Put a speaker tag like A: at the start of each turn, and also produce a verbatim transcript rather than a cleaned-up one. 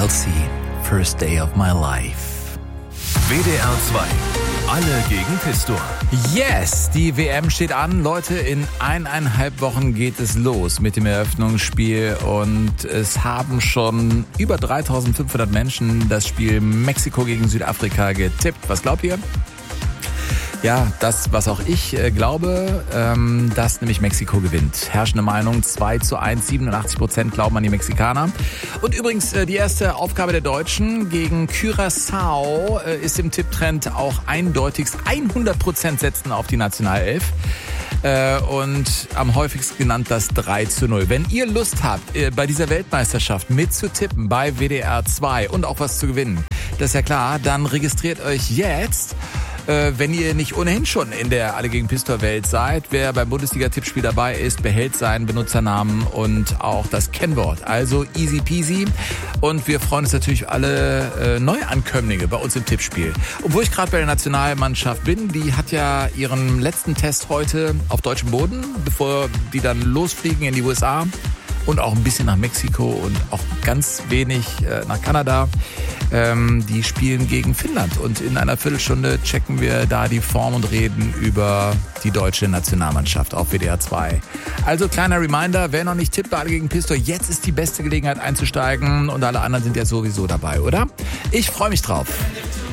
A: Chelsea, First Day of My Life.
B: W D R zwei. Alle gegen Pistor.
A: Yes, die W M steht an. Leute, in eineinhalb Wochen geht es los mit dem Eröffnungsspiel und es haben schon über dreitausendfünfhundert Menschen das Spiel Mexiko gegen Südafrika getippt. Was glaubt ihr? Ja, das, was auch ich äh, glaube, ähm, dass nämlich Mexiko gewinnt. Herrschende Meinung zwei zu eins, siebenundachtzig Prozent glauben an die Mexikaner. Und übrigens, äh, die erste Aufgabe der Deutschen gegen Curaçao äh, ist im Tipptrend auch eindeutigst hundert Prozent setzen auf die Nationalelf. Äh, und am häufigsten genannt das drei zu null. Wenn ihr Lust habt, äh, bei dieser Weltmeisterschaft mitzutippen bei W D R zwei und auch was zu gewinnen, das ist ja klar, dann registriert euch jetzt. Wenn ihr nicht ohnehin schon in der Alle gegen Pistor-Welt seid, wer beim Bundesliga-Tippspiel dabei ist, behält seinen Benutzernamen und auch das Kennwort. Also easy peasy. Und wir freuen uns natürlich alle äh, Neuankömmlinge bei uns im Tippspiel. Obwohl ich gerade bei der Nationalmannschaft bin, die hat ja ihren letzten Test heute auf deutschem Boden, bevor die dann losfliegen in die U S A. Und auch ein bisschen nach Mexiko und auch ganz wenig äh, nach Kanada. Ähm, die spielen gegen Finnland und in einer Viertelstunde checken wir da die Form und reden über die deutsche Nationalmannschaft auf W D R zwei. Also kleiner Reminder, wer noch nicht tippt bei Alle gegen Pistor, jetzt ist die beste Gelegenheit einzusteigen und alle anderen sind ja sowieso dabei, oder? Ich freue mich drauf.